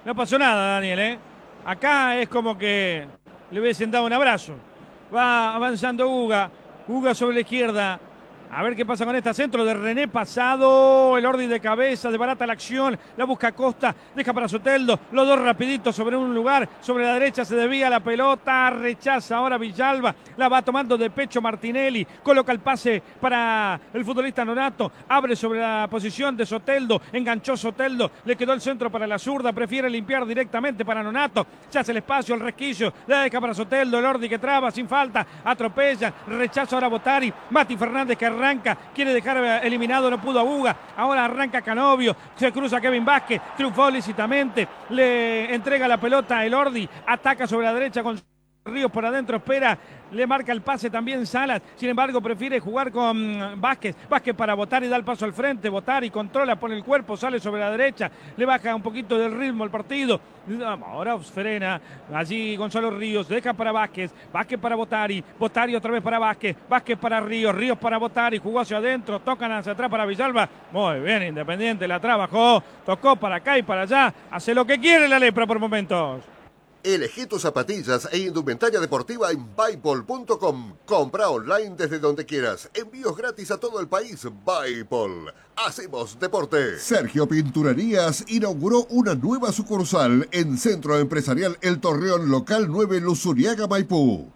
No pasó nada, Daniel, ¿eh? Acá es como que le hubiesen dado un abrazo. Va avanzando Uga. Uga sobre la izquierda. A ver qué pasa con esta centro de René pasado. El orden de cabeza, desbarata la acción. La busca Costa, deja para Soteldo. Los dos rapiditos sobre un lugar. Sobre la derecha se desvía la pelota. Rechaza ahora Villalba. La va tomando de pecho Martinelli. Coloca el pase para el futbolista Nonato. Abre sobre la posición de Soteldo. Enganchó Soteldo. Le quedó el centro para la zurda. Prefiere limpiar directamente para Nonato. Se hace el espacio, el resquicio. La deja para Soteldo. El Ordi que traba sin falta. Atropella. Rechaza ahora Botari. Mati Fernández que arranca, quiere dejar eliminado, no pudo a Uga, ahora arranca Canovio, se cruza Kevin Vázquez, triunfó lícitamente, le entrega la pelota a Elordi, ataca sobre la derecha con Ríos por adentro, espera, le marca el pase también Salas, sin embargo prefiere jugar con Vázquez, Vázquez para Botari, da el paso al frente, Botari controla, pone el cuerpo, sale sobre la derecha, le baja un poquito del ritmo el partido, ahora frena, allí Gonzalo Ríos, deja para Vázquez, Vázquez para Botari, Botari otra vez para Vázquez, Vázquez para Ríos, Ríos para Botari, jugó hacia adentro, tocan hacia atrás para Villalba, muy bien, Independiente la trabajó, tocó para acá y para allá, hace lo que quiere la lepra por momentos. Elegí tus zapatillas e indumentaria deportiva en Buypol.com. Compra online desde donde quieras. Envíos gratis a todo el país. Buypol. Hacemos deporte. Sergio Pinturerías inauguró una nueva sucursal en Centro Empresarial El Torreón, local 9, Luzuriaga, Maipú.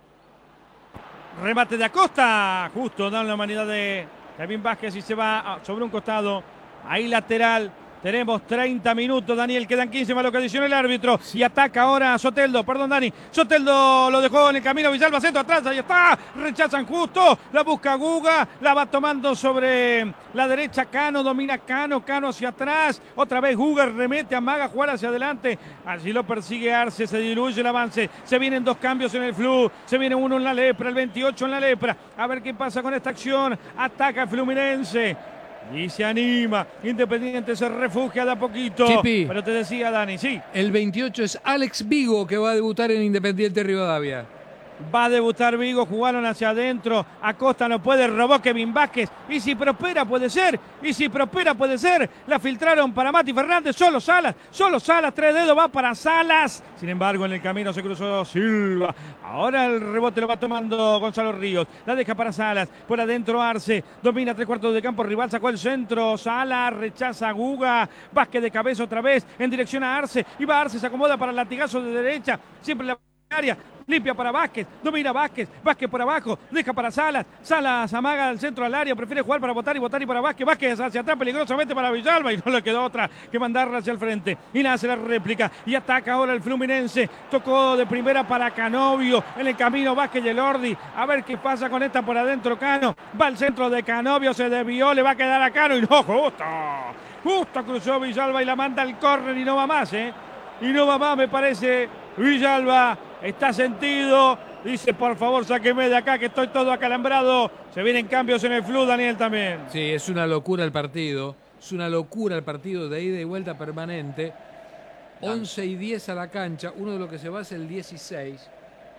Remate de Acosta. Justo da la humanidad de Kevin Vázquez y se va sobre un costado. Ahí lateral. Tenemos 30 minutos, Daniel, quedan 15 más lo que adiciona el árbitro. Y ataca ahora a Soteldo, perdón Dani. Soteldo lo dejó en el camino, Villalba, centro atrás, ahí está. Rechazan justo, la busca Guga, la va tomando sobre la derecha Cano, domina Cano, Cano hacia atrás. Otra vez Guga remete, amaga, jugar hacia adelante. Allí lo persigue Arce, se diluye el avance. Se vienen dos cambios en el Flu, se viene uno en la lepra, el 28 en la lepra. A ver qué pasa con esta acción. Ataca el Fluminense. Y se anima, Independiente se refugia de a poquito. Chipi, pero te decía Dani, sí. El 28 es Alex Vigo que va a debutar en Independiente Rivadavia. Va a debutar Vigo, jugaron hacia adentro. Acosta no puede, robó Kevin Vázquez. Y si prospera puede ser, y si prospera puede ser. La filtraron para Mati Fernández, solo Salas, tres dedos, va para Salas. Sin embargo, en el camino se cruzó Silva. Ahora el rebote lo va tomando Gonzalo Ríos. La deja para Salas, por adentro Arce. Domina 3/4 de campo, rival sacó el centro. Salas rechaza a Guga. Vázquez de cabeza otra vez, en dirección a Arce. Y va Arce, se acomoda para el latigazo de derecha. Siempre la área. Limpia para Vázquez, domina Vázquez, Vázquez por abajo, deja para Salas, Salas amaga al centro al área, prefiere jugar para Botari, Botari para Vázquez, Vázquez hacia atrás peligrosamente para Villalba y no le quedó otra que mandarla hacia el frente. Y nace la réplica y ataca ahora el Fluminense, tocó de primera para Canovio, en el camino Vázquez y Elordi, a ver qué pasa con esta por adentro Cano, va al centro de Canovio, se desvió, le va a quedar a Cano y no, justo cruzó Villalba y la manda al córner y no va más, y no va más me parece Villalba. Está sentido, dice por favor sáqueme de acá que estoy todo acalambrado. Se vienen cambios en el Flu, Daniel también. Sí, es una locura el partido. Es una locura el partido de ida y vuelta permanente. 11 y 10 a la cancha. Uno de los que se va es el 16.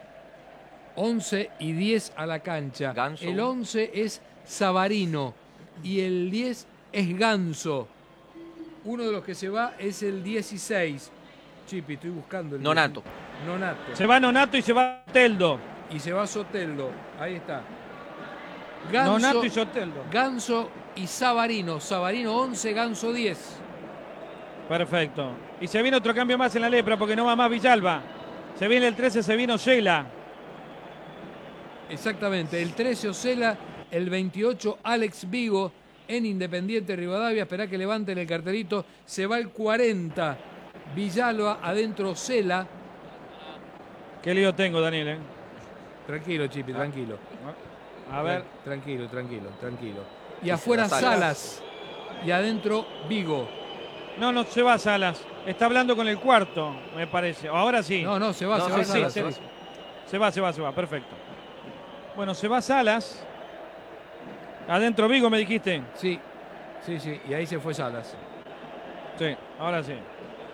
11 y 10 a la cancha. Ganso. El 11 es Savarino y el 10 es Ganso. Uno de los que se va es el 16. Chipi, estoy buscando el Nonato. Nonato. Se va Nonato y se va Soteldo. Y se va Soteldo. Ahí está. Nonato y Soteldo. Ganso y Savarino. Savarino 11, Ganso 10. Perfecto. Y se viene otro cambio más en la lepra porque no va más Villalba. Se viene el 13, se vino Shela. Exactamente. El 13 Osela, el 28 Alex Vigo en Independiente Rivadavia. Esperá que levanten el cartelito. Se va el 40. Villalba, adentro Osela. Qué lío tengo, Daniel, Tranquilo, Chipi, tranquilo. A ver. Tranquilo. Y afuera Salas. Y adentro Vigo. No se va Salas. Está hablando con el cuarto, me parece. Ahora sí. No, se va Salas. Se va. Perfecto. Bueno, se va Salas. Adentro Vigo, me dijiste. Sí. Y ahí se fue Salas. Sí, ahora sí.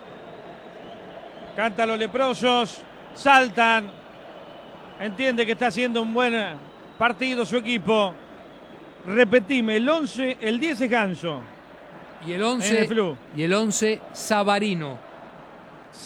Cantan los leprosos. Saltan. Entiende que está haciendo un buen partido su equipo. Repetime, el 11, el 10 es Ganso. Y el 11 Savarino.